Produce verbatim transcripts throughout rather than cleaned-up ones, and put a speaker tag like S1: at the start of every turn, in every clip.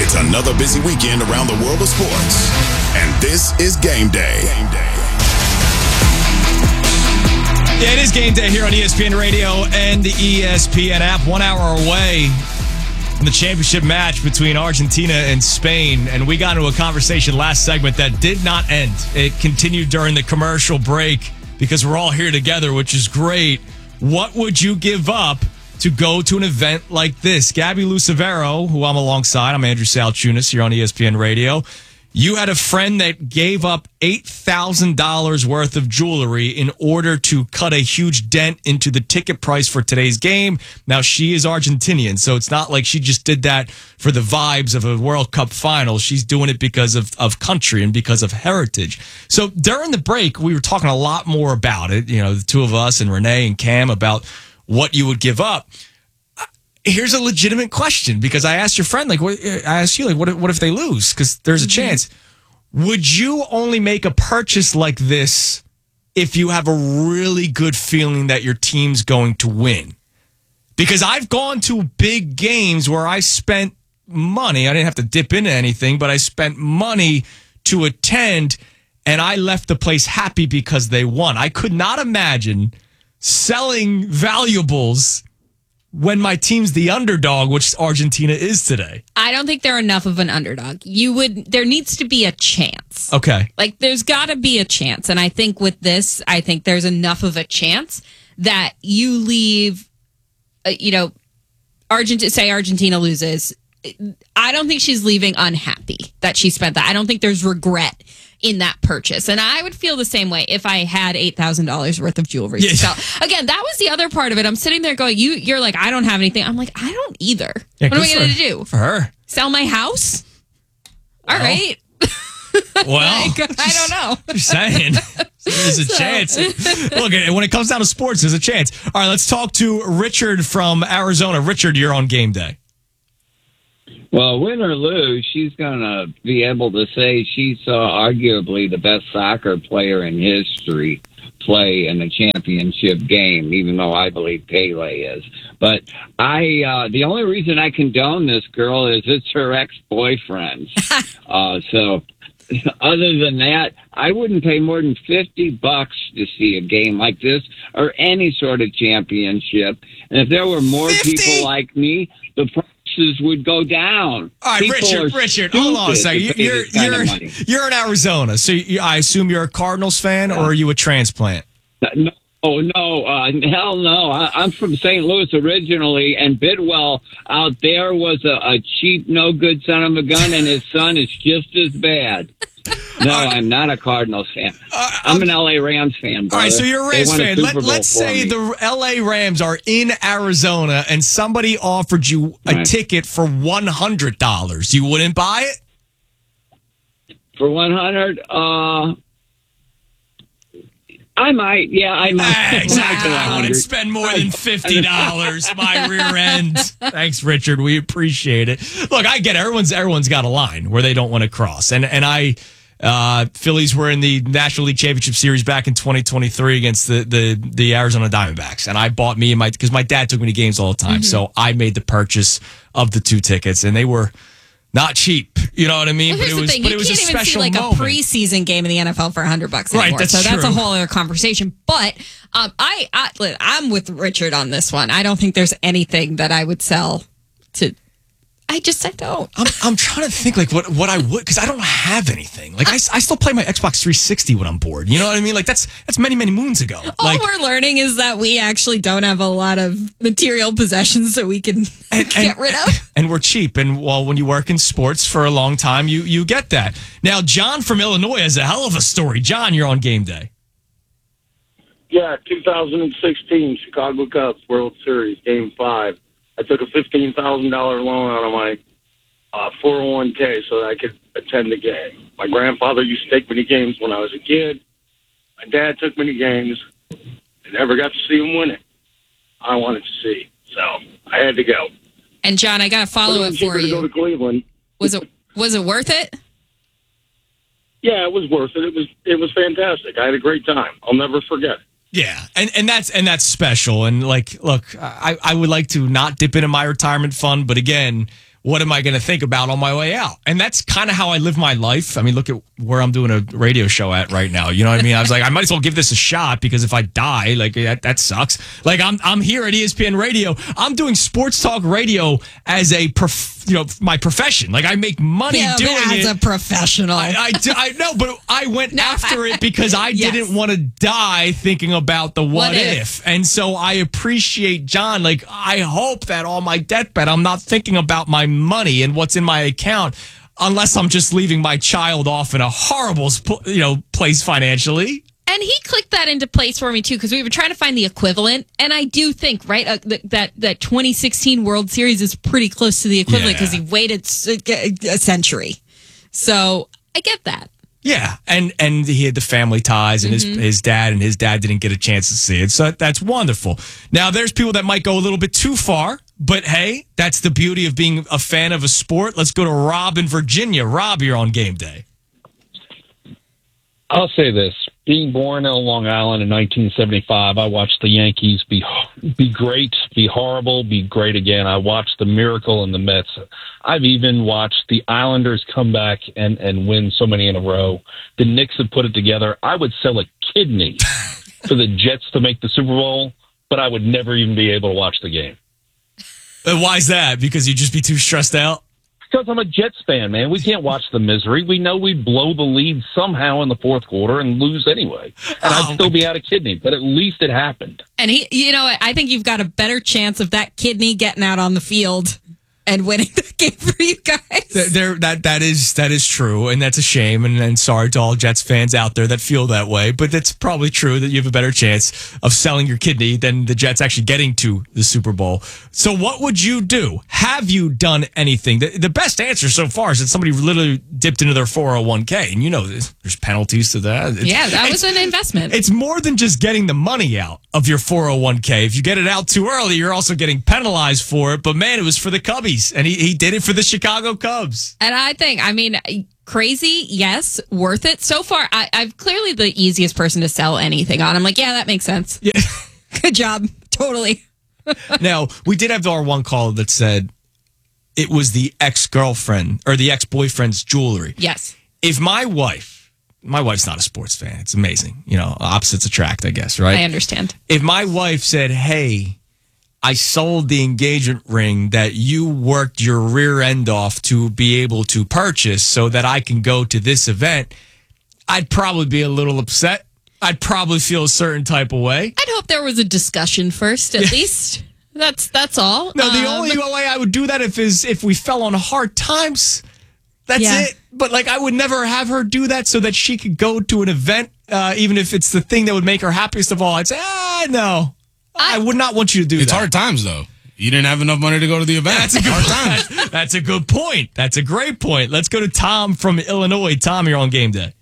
S1: It's another busy weekend around the world of sports, and this is Game Day. Game Day.
S2: Yeah, it is Game Day here on E S P N Radio and the E S P N app. One hour away from the championship match between Argentina and Spain, and we got into a conversation last segment that did not end. It continued during the commercial break because we're all here together, which is great. What would you give up to go to an event like this? Gabby Lucevero, who I'm alongside, I'm Andrew Salchunas here on E S P N Radio. You had a friend that gave up eight thousand dollars worth of jewelry in order to cut a huge dent into the ticket price for today's game. Now, she is Argentinian, so it's not like she just did that for the vibes of a World Cup final. She's doing it because of, of country and because of heritage. So during the break, we were talking a lot more about it, you know, the two of us and Renee and Cam, about what you would give up. Here's a legitimate question, because I asked your friend, like, what, I asked you, like, what if, what if they lose? Because there's a mm-hmm. chance. Would you only make a purchase like this if you have a really good feeling that your team's going to win? Because I've gone to big games where I spent money. I didn't have to dip into anything, but I spent money to attend, and I left the place happy because they won. I could not imagine selling valuables when my team's the underdog, which Argentina is today.
S3: I don't think they're enough of an underdog. You would, there needs to be a chance.
S2: Okay.
S3: Like, there's got to be a chance. And I think with this, I think there's enough of a chance that you leave, uh, you know, Argentina, say Argentina loses. I don't think she's leaving unhappy that she spent that. I don't think there's regret in that purchase. And I would feel the same way if I had eight thousand dollars worth of jewelry yeah. to sell. Again, that was the other part of it. I'm sitting there going, you, you're like, I don't have anything. I'm like, I don't either. Yeah, what am I going to do?
S2: For her.
S3: Sell my house? All well, right.
S2: Well,
S3: like, I don't know.
S2: Just saying. There's a so. chance. Look, when it comes down to sports, there's a chance. All right, let's talk to Richard from Arizona. Richard, you're on Game Day.
S4: Well, win or lose, she's going to be able to say she saw arguably the best soccer player in history play in a championship game, even though I believe Pele is. But I, uh, the only reason I condone this girl is it's her ex-boyfriend. uh, so other than that, I wouldn't pay more than fifty bucks to see a game like this or any sort of championship. And if there were more fifty people like me, the would go down.
S2: All right,
S4: People
S2: Richard, Richard, hold on a second. You're you're you're, you're in Arizona, so you, I assume you're a Cardinals fan, yeah. or are you a transplant?
S4: No, no, uh, hell no. I, I'm from Saint Louis originally, and Bidwell out there was a, a cheap, no good son of a gun, and his son is just as bad. No, uh, I'm not a Cardinals fan. Uh, I'm an L A Rams fan, brother.
S2: All right, so you're a Rams fan. Let, let's say me. the L A Rams are in Arizona and somebody offered you a right. ticket for one hundred dollars. You wouldn't buy it?
S4: For one hundred dollars? Uh, I might. Yeah, I might.
S2: Exactly. I wouldn't spend more than fifty dollars. My rear end. Thanks, Richard. We appreciate it. Look, I get it. Everyone's, everyone's got a line where they don't want to cross. And, and I... Uh, Phillies were in the National League Championship Series back in twenty twenty-three against the, the, the Arizona Diamondbacks. And I bought me and my, because my dad took me to games all the time. Mm-hmm. So I made the purchase of the two tickets, and they were not cheap. You know what I mean?
S3: Well,
S2: but it was,
S3: thing.
S2: but
S3: you
S2: it was
S3: can't
S2: a
S3: even
S2: special
S3: see like
S2: moment.
S3: a preseason game in the N F L for a hundred bucks anymore.
S2: Right, that's
S3: so
S2: true.
S3: that's a whole other conversation. But um, I, I, I'm with Richard on this one. I don't think there's anything that I would sell to. I just, I don't.
S2: I'm, I'm trying to think like what, what I would, because I don't have anything. Like I, I still play my Xbox three sixty when I'm bored. You know what I mean? Like that's that's many, many moons ago.
S3: All
S2: like,
S3: we're learning is that we actually don't have a lot of material possessions that we can
S2: and,
S3: get
S2: and,
S3: rid of.
S2: And we're cheap. And well, when you work in sports for a long time, you, you get that. Now, John from Illinois has a hell of a story. John, you're on Game Day.
S5: Yeah, two thousand sixteen Chicago Cubs World Series, Game five. I took a fifteen thousand dollars loan out of my uh, four oh one k so that I could attend the game. My grandfather used to take me to games when I was a kid. My dad took me to games. I never got to see him win it. I wanted to see, so I had to go.
S3: And, John, I got to follow it for
S5: you. To go to Cleveland.
S3: Was it was it worth it?
S5: Yeah, it was worth it. It was it was fantastic. I had a great time. I'll never forget it.
S2: Yeah, and, and that's and that's special. And like, look, I, I would like to not dip into my retirement fund, but again, what am I going to think about on my way out? And that's kind of how I live my life. I mean, look at where I'm doing a radio show at right now. You know what I mean? I was like, I might as well give this a shot because if I die, like that, that sucks. Like I'm, I'm here at E S P N Radio. I'm doing sports talk radio as a, prof, you know, my profession. Like I make money
S3: yeah,
S2: doing
S3: as
S2: it.
S3: As a professional.
S2: I, I, do, I know, but I went
S3: No,
S2: after it because I
S3: yes.
S2: didn't want to die thinking about the what,
S3: What
S2: if.
S3: if.
S2: And so I appreciate John. Like I hope that on my deathbed, I'm not thinking about my money and what's in my account, unless I'm just leaving my child off in a horrible, you know, place financially.
S3: And he clicked that into place for me too, because we were trying to find the equivalent. And I do think, right, uh, th- that that twenty sixteen World Series is pretty close to the equivalent because
S2: Yeah.
S3: he waited s- a century. So I get that.
S2: Yeah, and and he had the family ties, and
S3: Mm-hmm.
S2: his his dad and his dad didn't get a chance to see it, so that's wonderful. Now, there's people that might go a little bit too far, but hey, that's the beauty of being a fan of a sport. Let's go to Rob in Virginia. Rob, you're on game day.
S6: I'll say this. Being born on Long Island in nineteen seventy-five, I watched the Yankees be be great, be horrible, be great again. I watched the miracle and the Mets. I've even watched the Islanders come back and, and win so many in a row. The Knicks have put it together. I would sell a kidney for the Jets to make the Super Bowl, but I would never even be able to watch the game.
S2: Uh, why is that? Because you'd just be too stressed out?
S6: Because I'm a Jets fan, man. We can't watch the misery. We know we blow the lead somehow in the fourth quarter and lose anyway. And
S2: Oh,
S6: I'd still be out of kidney, but at least it happened.
S3: And he, you know, I think you've got a better chance of that kidney getting out on the field and winning the game for you guys.
S2: There, there- that that is that is true, and that's a shame. And, and sorry to all Jets fans out there that feel that way, but it's probably true that you have a better chance of selling your kidney than the Jets actually getting to the Super Bowl. So, what would you do? Have you done anything? The, the best answer so far is that somebody literally dipped into their four oh one k, and you know there's, there's penalties to that. It's,
S3: Yeah, that was
S2: it's-
S3: an investment.
S2: It's more than just getting the money out of your four oh one k. If you get it out too early, you're also getting penalized for it. But man, it was for the Cubbies, and he, he did it for the Chicago Cubs.
S3: And I think, I mean, crazy, yes, worth it. So far, I, I'm clearly the easiest person to sell anything on. I'm like, yeah, that makes sense.
S2: Yeah.
S3: Good job. Totally.
S2: Now, we did have our one call that said it was the ex-girlfriend or the ex-boyfriend's jewelry.
S3: Yes.
S2: If my wife, my wife's not a sports fan. It's amazing. You know, opposites attract, I guess, right?
S3: I understand.
S2: If my wife said, hey, I sold the engagement ring that you worked your rear end off to be able to purchase so that I can go to this event, I'd probably be a little upset. I'd probably feel a certain type of way.
S3: I'd hope there was a discussion first, at least. That's that's all.
S2: No, the
S3: Um,
S2: only way I would do that if is if we fell on hard times. That's
S3: Yeah.
S2: it. But like, I would never have her do that so that she could go to an event, uh, even if it's the thing that would make her happiest of all. I'd say, ah, no, I, I would not want you to do
S7: It's
S2: that.
S7: hard times, though. You didn't have enough money to go to the event.
S2: That's a good
S7: hard times.
S2: that's, that's a good point. That's a great point. Let's go to Tom from Illinois. Tom, you're on game day.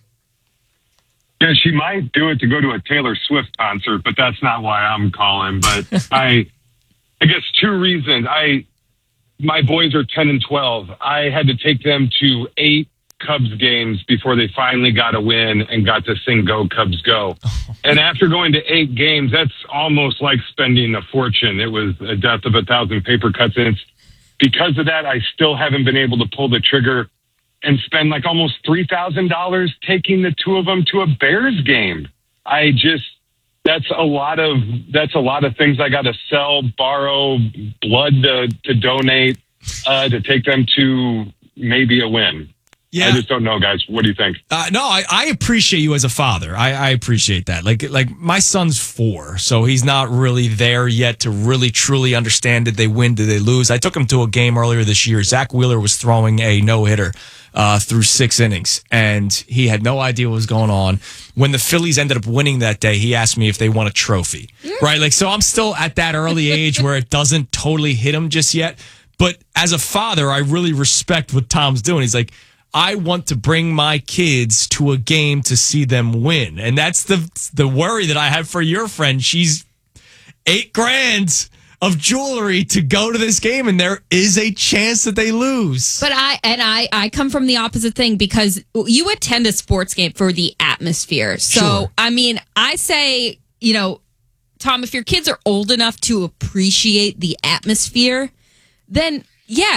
S8: Yeah, she might do it to go to a Taylor Swift concert, but that's not why I'm calling. But I, I guess two reasons. I, my boys are ten and twelve. I had to take them to eight Cubs games before they finally got a win and got to sing "Go Cubs Go." And after going to eight games, that's almost like spending a fortune. It was a death of a thousand paper cuts, and it's because of that I still haven't been able to pull the trigger and spend like almost three thousand dollars taking the two of them to a Bears game. I just, that's a lot of, that's a lot of things I got to sell, borrow, blood to, to donate, uh, to take them to maybe a win.
S2: Yeah.
S8: I just don't know, guys. What do you think?
S2: Uh, no, I, I appreciate you as a father. I, I appreciate that. Like, like my son's four, so he's not really there yet to really truly understand, did they win, did they lose? I took him to a game earlier this year. Zach Wheeler was throwing a no-hitter uh, through six innings, and he had no idea what was going on. When the Phillies ended up winning that day, he asked me if they won a trophy, right? Like, so I'm still at that early age where it doesn't totally hit him just yet. But as a father, I really respect what Tom's doing. He's like, I want to bring my kids to a game to see them win. And that's the the worry that I have for your friend. She's eight grand of jewelry to go to this game, and there is a chance that they lose.
S3: But I and I I come from the opposite thing because you attend a sports game for the atmosphere. So
S2: Sure.
S3: I mean, I say, you know, Tom, if your kids are old enough to appreciate the atmosphere, then yeah,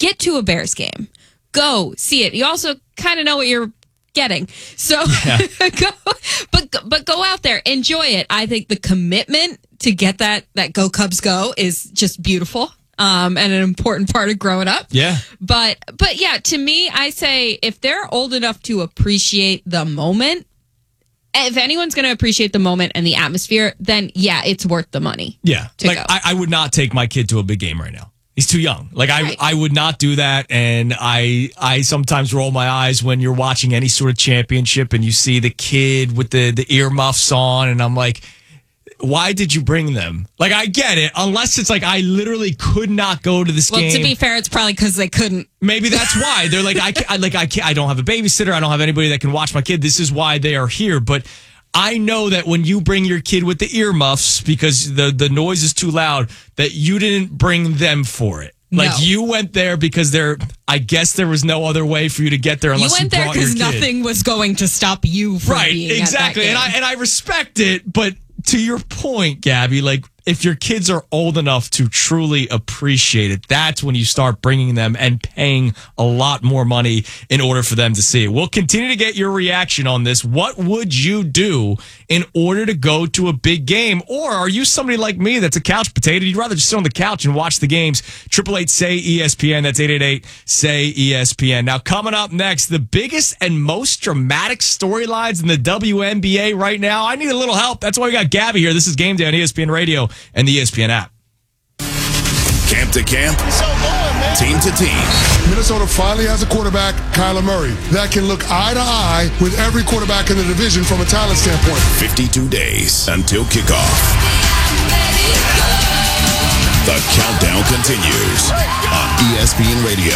S3: get to a Bears game. Go see it. You also kind of know what you're getting. So yeah. go, but but go out there, enjoy it. I think the commitment to get that that Go Cubs Go is just beautiful. Um, and an important part of growing up.
S2: Yeah.
S3: But but yeah, to me, I say if they're old enough to appreciate the moment, if anyone's going to appreciate the moment and the atmosphere, then yeah, it's worth the money.
S2: Yeah.
S3: To
S2: like
S3: go.
S2: I, I would not take my kid to a big game right now. He's too young. Like I,
S3: Right.
S2: I would not do that. And I, I sometimes roll my eyes when you're watching any sort of championship and you see the kid with the, the earmuffs on, and I'm like, why did you bring them? Like, I get it. Unless it's like I literally could not go to this
S3: well,
S2: game.
S3: to be fair, it's probably because they couldn't.
S2: Maybe that's why they're like, I, can't, I like, I can't, I don't have a babysitter. I don't have anybody that can watch my kid. This is why they are here. But I know that when you bring your kid with the earmuffs because the, the noise is too loud, that you didn't bring them for it. Like
S3: No.
S2: you went there because there, I guess there was no other way for you to get there
S3: You
S2: unless you,
S3: went there
S2: brought your
S3: because
S2: kid.
S3: nothing was going to stop you from
S2: Right,
S3: being
S2: exactly.
S3: at that
S2: And
S3: game.
S2: I and I respect it, but to your point, Gabby, like if your kids are old enough to truly appreciate it, that's when you start bringing them and paying a lot more money in order for them to see it. We'll continue to get your reaction on this. What would you do in order to go to a big game? Or are you somebody like me that's a couch potato? You'd rather just sit on the couch and watch the games. Triple eight say E S P N. That's eight eight eight say E S P N. Now coming up next, the biggest and most dramatic storylines in the W N B A right now. I need a little help. That's why we got Gabby here. This is Game Day on E S P N Radio and the E S P N app.
S1: Camp to camp, team to team.
S9: Minnesota finally has a quarterback, Kyler Murray, that can look eye to eye with every quarterback in the division from a talent standpoint.
S1: fifty-two days until kickoff. The countdown continues on E S P N Radio.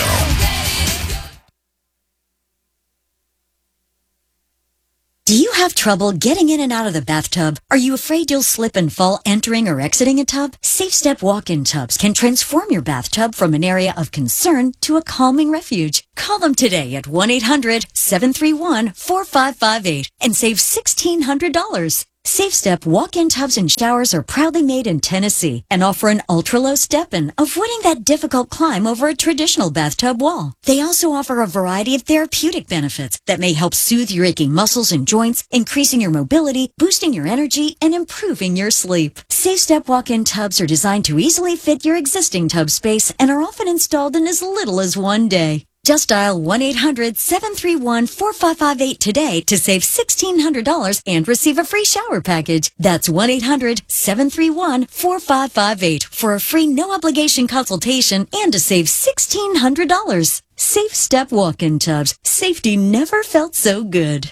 S10: Do you have trouble getting in and out of the bathtub? Are you afraid you'll slip and fall entering or exiting a tub? Safe Step walk-in tubs can transform your bathtub from an area of concern to a calming refuge. Call them today at one eight hundred seven three one four five five eight and save sixteen hundred dollars. Safe Step walk-in tubs and showers are proudly made in Tennessee and offer an ultra-low step-in, avoiding that difficult climb over a traditional bathtub wall. They also offer a variety of therapeutic benefits that may help soothe your aching muscles and joints, increasing your mobility, boosting your energy, and improving your sleep. Safe Step walk-in tubs are designed to easily fit your existing tub space and are often installed in as little as one day. Just dial one eight hundred seven three one four five five eight today to save sixteen hundred dollars and receive a free shower package. That's one eight hundred seven three one four five five eight for a free no-obligation consultation and to save sixteen hundred dollars. Safe Step walk-in tubs. Safety never felt so good.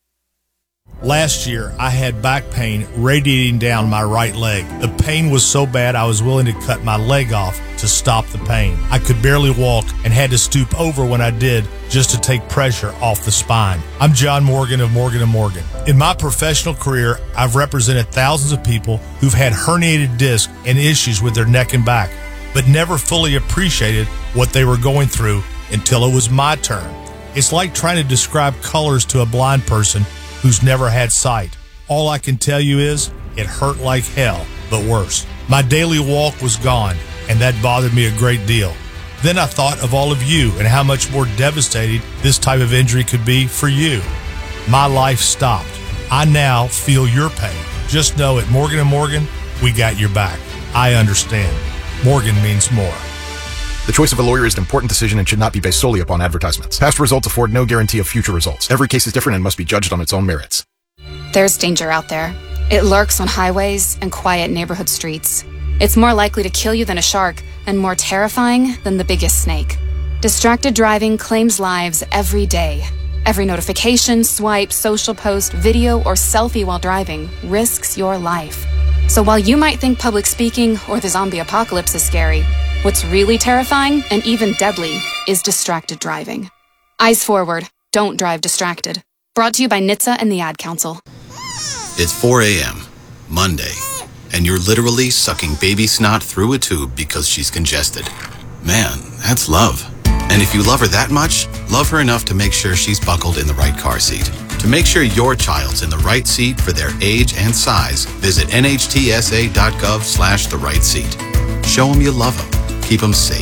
S11: Last year, I had back pain radiating down my right leg. The pain was so bad I was willing to cut my leg off to stop the pain. I could barely walk and had to stoop over when I did just to take pressure off the spine. I'm John Morgan of Morgan and Morgan. In my professional career, I've represented thousands of people who've had herniated discs and issues with their neck and back, but never fully appreciated what they were going through until it was my turn. It's like trying to describe colors to a blind person who's never had sight. All I can tell you is it hurt like hell, but worse. My daily walk was gone, and that bothered me a great deal. Then I thought of all of you and how much more devastating this type of injury could be for you. My life stopped. I now feel your pain. Just know at Morgan and Morgan, we got your back. I understand. Morgan means more.
S12: The choice of a lawyer is an important decision and should not be based solely upon advertisements. Past results afford no guarantee of future results. Every case is different and must be judged on its own merits.
S13: There's danger out there. It lurks on highways and quiet neighborhood streets. It's more likely to kill you than a shark and more terrifying than the biggest snake. Distracted driving claims lives every day. Every notification, swipe, social post, video, or selfie while driving risks your life. So while you might think public speaking or the zombie apocalypse is scary, what's really terrifying and even deadly is distracted driving. Eyes forward. Don't drive distracted. Brought to you by N H T S A and the Ad Council.
S14: It's four a.m., Monday, and you're literally sucking baby snot through a tube because she's congested. Man, that's love. And if you love her that much, love her enough to make sure she's buckled in the right car seat. To make sure your child's in the right seat for their age and size, visit N H T S A dot gov slash the right seat. Show them you love them. Keep them safe.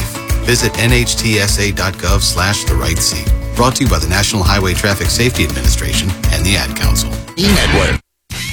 S14: Visit N H T S A dot gov slash the right seat. Brought to you by the National Highway Traffic Safety Administration and the Ad Council.
S1: E-Network.